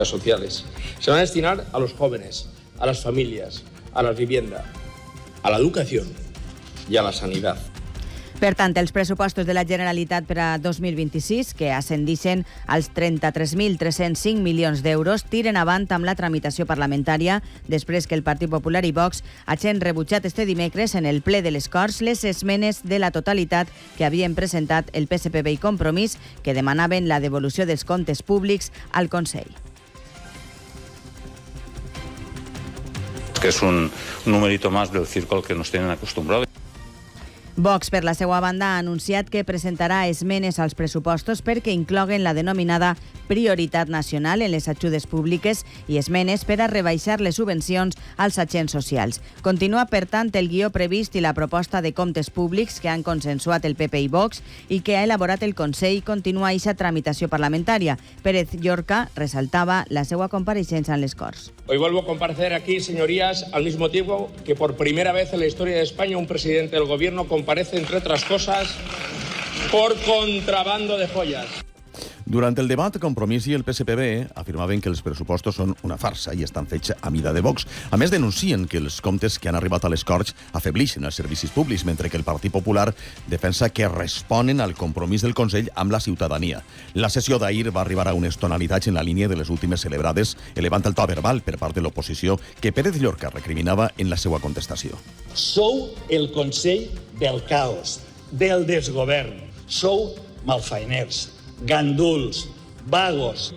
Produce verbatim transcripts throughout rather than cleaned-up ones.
sociales. Se van a destinar a los jóvenes, a las familias, a la vivienda, a la educación y a la sanidad. Per tant, els pressupostos de la Generalitat per a dos mil vint-i-sis, que ascendixen als trenta-tres mil tres-cents cinc milions d'euros, tiren avant amb la tramitació parlamentària després que el Partit Popular i Vox hagin rebutjat este dimecres en el ple de les Corts les esmenes de la totalitat que havien presentat el P S P B i Compromís, que demanaven la devolució dels comptes públics al Consell. Que es un, un numerito más del circo al que nos tienen acostumbrados. Vox, per la seva banda, ha anunciat que presentarà esmenes als pressupostos perquè incloguen la denominada prioritat nacional en les ajudes públiques i esmenes per a rebaixar les subvencions als agents socials. Continua, per tant, el guió previst i la proposta de comptes públics que han consensuat el P P i Vox i que ha elaborat el Consell continua eixa tramitació parlamentària. Pérez Llorca resaltava la seva compareixença en les Corts. Hoy vuelvo a comparecer aquí, señorías, al mismo tiempo que por primera vez en la historia de España un presidente del gobierno comparece, entre otras cosas, por contrabando de joyas. Durant el debat, Compromís i el P S P B afirmaven que els pressupostos són una farsa i estan fets a mida de Vox. A més, denuncien que els comptes que han arribat a les Corts afeblixen els servicis públics, mentre que el Partit Popular defensa que responen al compromís del Consell amb la ciutadania. La sessió d'ahir va arribar a unes tonalitats en la línia de les últimes celebrades, elevant el to verbal per part de l'oposició, que Pérez Llorca recriminava en la seva contestació. Sou el Consell del caos, del desgovern. Sou malfainers, ganduls, vagos.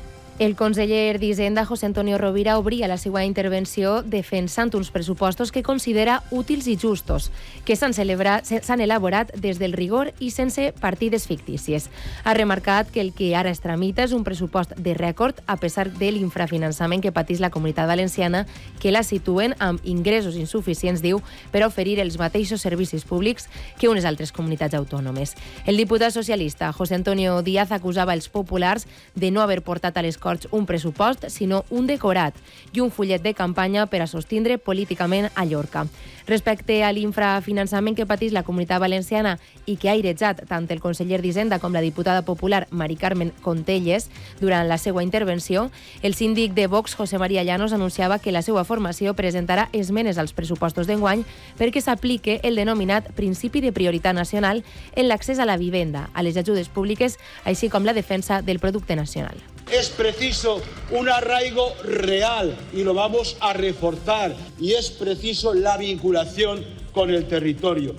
El conseller d'Hisenda, José Antonio Rovira, obria la seva intervenció defensant uns pressupostos que considera útils i justos, que s'han s'han elaborat des del rigor i sense partides fictícies. Ha remarcat que el que ara es tramita és un pressupost de rècord a pesar de l'infrafinançament que patís la Comunitat Valenciana, que la situen amb ingressos insuficients, diu, per oferir els mateixos servicis públics que unes altres comunitats autònomes. El diputat socialista, José Antonio Díaz, acusava els populars de no haver portat a les un pressupost, sinó un decorat i un fullet de campanya per a sostindre políticament a Llorca. Respecte a l'infrafinançament que patís la Comunitat Valenciana i que ha airejat tant el conseller d'Hisenda com la diputada popular Mari Carmen Contelles durant la seva intervenció, el síndic de Vox, José María Llanos, anunciava que la seva formació presentarà esmenes als pressupostos d'enguany perquè s'aplique el denominat principi de prioritat nacional en l'accés a la vivenda, a les ajudes públiques, així com la defensa del producte nacional. Es preciso un arraigo real y lo vamos a reforzar, y es preciso la vinculación con el territorio.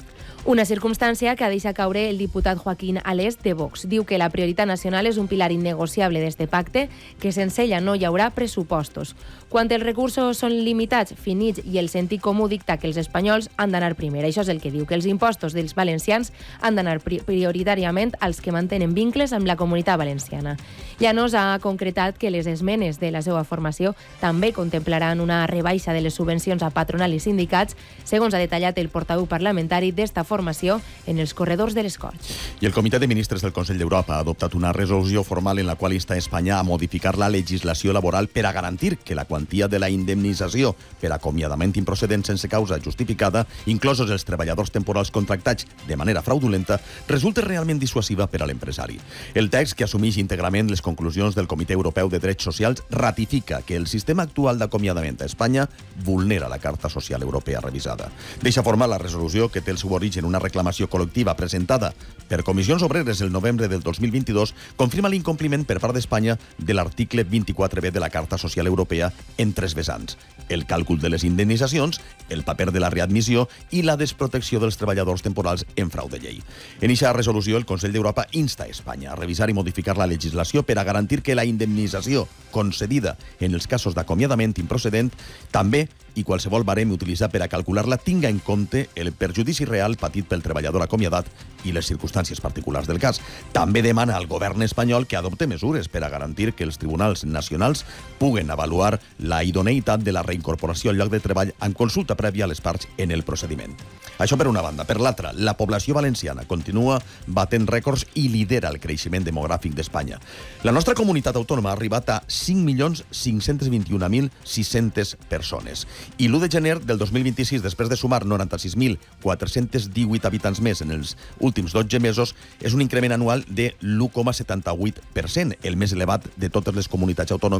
Una circumstància que ha deixat caure el diputat Joaquín Alés de Vox. Diu que la prioritat nacional és un pilar innegociable d'este pacte, que sense ella no hi haurà pressupostos. Quan els recursos són limitats, finits i el sentit comú dicta que els espanyols han d'anar primer. Això és el que diu, que els impostos dels valencians han d'anar prioritàriament als que mantenen vincles amb la Comunitat Valenciana. Llanos ha concretat que les esmenes de la seva formació també contemplaran una rebaixa de les subvencions a patronal i sindicats, segons ha detallat el portaveu parlamentari d'esta formació en els corredors de les Corts. I el Comitè de Ministres del Consell d'Europa ha adoptat una resolució formal en la qual insta a Espanya a modificar la legislació laboral per a garantir que la quantia de la indemnització per acomiadament improcedent sense causa justificada, inclosos els treballadors temporals contractats de manera fraudulenta, resulta realment dissuasiva per a l'empresari. El text, que assumeix íntegrament les conclusions del Comitè Europeu de Drets Socials, ratifica que el sistema actual d'acomiadament a Espanya vulnera la Carta Social Europea revisada. Deixa formal la resolució, que té el seu origen en una reclamació col·lectiva presentada per Comissions Obreres el novembre del dos mil vint-i-dos, confirma l'incompliment per part d'Espanya de l'article vint-i-quatre be de la Carta Social Europea en tres vessants: el càlcul de les indemnitzacions, el paper de la readmissió i la desprotecció dels treballadors temporals en frau de llei. En eixa resolució, el Consell d'Europa insta a Espanya a revisar i modificar la legislació per a garantir que la indemnització concedida en els casos d'acomiadament improcedent també i qualsevol barem utilitzat per a calcular-la tinga en compte el perjudici real patit pel treballador acomiadat i les circumstàncies particulars del cas. També demana al govern espanyol que adopte mesures per a garantir que els tribunals nacionals puguen avaluar la idoneïtat de la reincorporació al lloc de treball amb consulta prèvia a les parts en el procediment. Això per una banda. Per l'altra, la població valenciana continua batent rècords i lidera el creixement demogràfic d'Espanya. La nostra comunitat autònoma ha arribat a cinc milions cinc-cents vint-i-un mil sis-centes persones. I l'u de gener del dos mil vint-i-sis, després de sumar noranta-sis mil quatre-cents divuit habitants més en els últims dotze mesos, és un increment anual de l'u coma setanta-vuit per cent, el més elevat de totes les comunitats autònomes